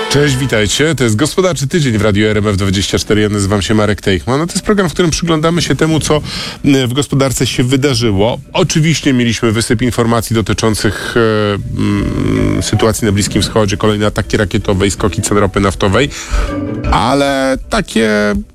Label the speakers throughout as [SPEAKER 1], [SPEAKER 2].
[SPEAKER 1] Cześć, witajcie. To jest Gospodarczy Tydzień w Radiu RMF24. Ja nazywam się Marek Teichmann. To jest program, w którym przyglądamy się temu, co w gospodarce się wydarzyło. Oczywiście mieliśmy wysyp informacji dotyczących sytuacji na Bliskim Wschodzie, kolejne ataki rakietowe i skoki cen ropy naftowej, ale takie...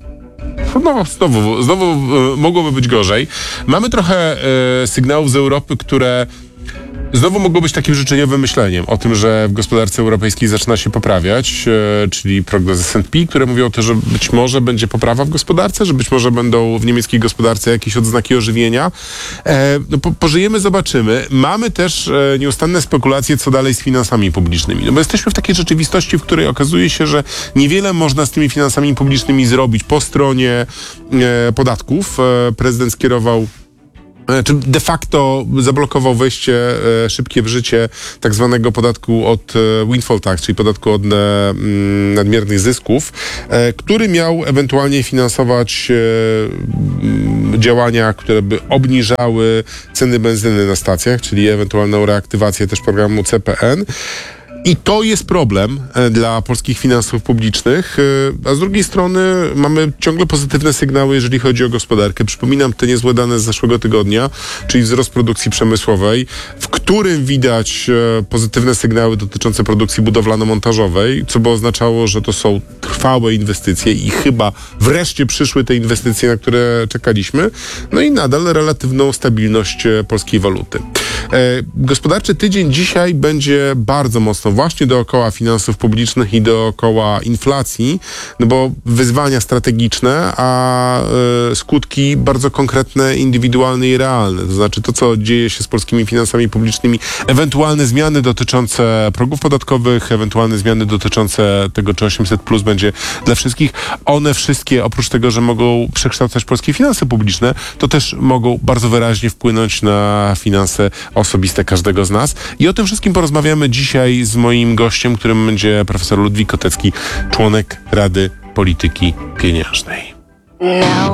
[SPEAKER 1] Znowu mogłoby być gorzej. Mamy trochę sygnałów z Europy, które znowu mogło być takim życzeniowym myśleniem o tym, że w gospodarce europejskiej zaczyna się poprawiać, czyli prognozy S&P, które mówią o tym, że być może będzie poprawa w gospodarce, że być może będą w niemieckiej gospodarce jakieś odznaki ożywienia. Pożyjemy, zobaczymy. Mamy też nieustanne spekulacje, co dalej z finansami publicznymi. No bo jesteśmy w takiej rzeczywistości, w której okazuje się, że niewiele można z tymi finansami publicznymi zrobić po stronie podatków. Prezydent skierował czy de facto zablokował wejście szybkie w życie tak zwanego podatku od windfall tax, czyli podatku od nadmiernych zysków, który miał ewentualnie finansować działania, które by obniżały ceny benzyny na stacjach, czyli ewentualną reaktywację też programu CPN. I to jest problem dla polskich finansów publicznych, a z drugiej strony mamy ciągle pozytywne sygnały, jeżeli chodzi o gospodarkę. Przypominam te niezłe dane z zeszłego tygodnia, czyli wzrost produkcji przemysłowej, w którym widać pozytywne sygnały dotyczące produkcji budowlano-montażowej, co by oznaczało, że to są trwałe inwestycje i chyba wreszcie przyszły te inwestycje, na które czekaliśmy. No i nadal relatywną stabilność polskiej waluty. Gospodarczy tydzień dzisiaj będzie bardzo mocno właśnie dookoła finansów publicznych i dookoła inflacji, no bo wyzwania strategiczne, a skutki bardzo konkretne, indywidualne i realne. To znaczy to, co dzieje się z polskimi finansami publicznymi, ewentualne zmiany dotyczące progów podatkowych, ewentualne zmiany dotyczące tego, czy 800 plus będzie dla wszystkich. One wszystkie, oprócz tego, że mogą przekształcać polskie finanse publiczne, to też mogą bardzo wyraźnie wpłynąć na finanse osobiste każdego z nas. I o tym wszystkim porozmawiamy dzisiaj z moim gościem, którym będzie profesor Ludwik Kotecki, członek Rady Polityki Pieniężnej.
[SPEAKER 2] Now